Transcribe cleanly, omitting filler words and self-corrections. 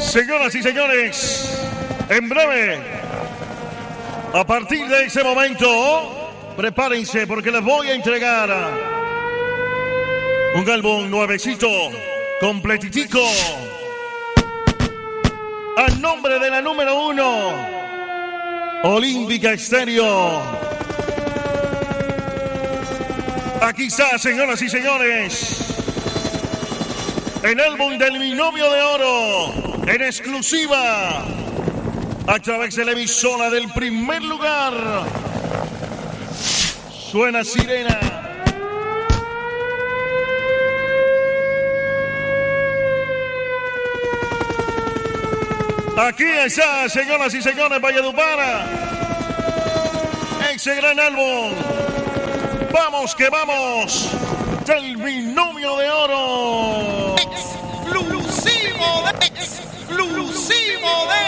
Señoras y señores, en breve, a partir de ese momento, prepárense porque les voy a entregar un álbum nuevecito, completitico, a nombre de la número 1, Olímpica Estéreo. Aquí está, señoras y señores, el álbum del Binomio de Oro, en exclusiva, a través de la emisora del primer lugar. Suena sirena. Aquí está, señoras y señores, Valledupar, ese gran álbum. Vamos que vamos, del Binomio de Oro. Exclusivo de